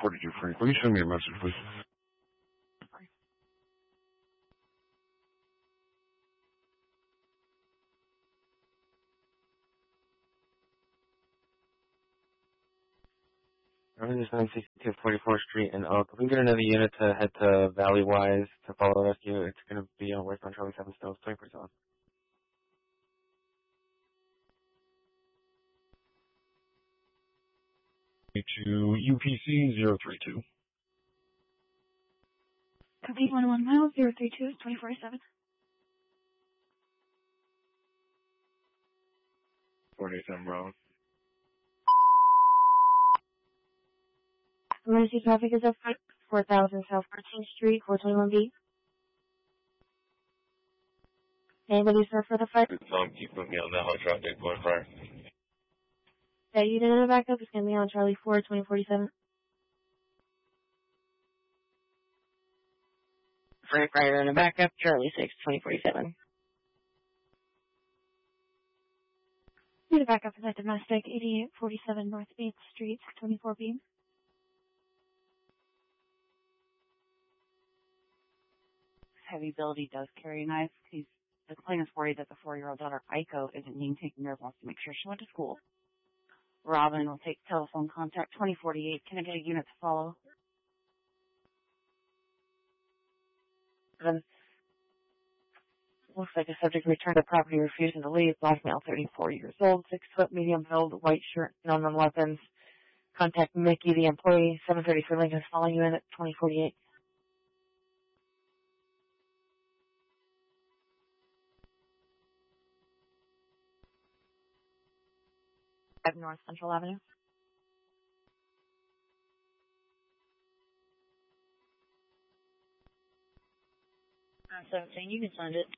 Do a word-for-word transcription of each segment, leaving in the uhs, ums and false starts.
forty-two Frank. Will you send me a message, please? I'm just nine sixty-two forty-fourth Street in Oak. If we can get another unit to head to Valley Wise to follow rescue, it's going to be on work on Charlie seven Stills, twenty-four seven. To U P C zero three two. Copy one one miles, zero three two, twenty-four seven. forty-seven Bravo. Emergency traffic is up four thousand South fourteenth Street, four twenty-one B. Anybody sir for the fight? Tom, keep putting me on that hot traffic going fire. Yeah, you did a backup. It's going to be on Charlie four, twenty forty-seven. Frank Ryder in a backup, Charlie six, twenty forty-seven. Need a backup for that domestic, eighty-eight forty-seven North eighth Street, twenty-four B. Heavy build, he does carry a knife. He's, the complainant's worried that the four-year-old daughter, Aiko, isn't being taken care of, wants to make sure she went to school. Robin will take telephone contact, twenty forty-eight. Can I get a unit to follow? Then, looks like a subject returned to property refusing to leave. Black male, thirty-four years old, six foot, medium build, white shirt, no known weapons. Contact Mickey, the employee, seven thirty for Lincoln, following you in at twenty forty-eight. North Central Avenue. Uh, seventeen, you can send it.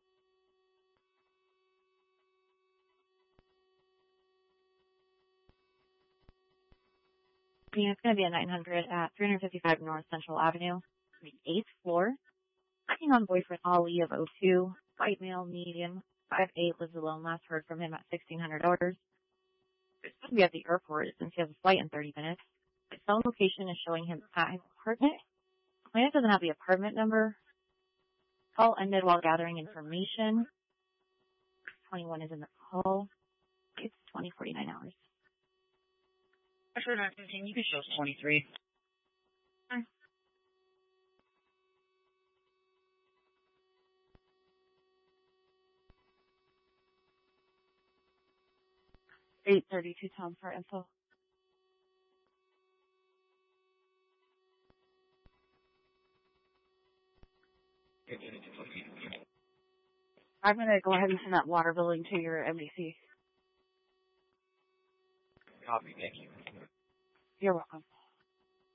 Yeah, it's going to be a nine hundred at three fifty-five North Central Avenue, the eighth floor. Acting on boyfriend Ali of oh two, white male, medium, five eight, lives alone. Last heard from him at sixteen hundred hours. It's supposed to be at the airport since he has a flight in thirty minutes. His cell location is showing him at his apartment. Client doesn't have the apartment number. Call ended while gathering information. twenty-one is in the call. It's twenty forty-nine hours. Ashford nine fifteen, you can show us twenty-three. Sure. eight thirty-two Tom for info. I'm going to go ahead and send that water billing to your M D C. Copy, thank you. You're welcome.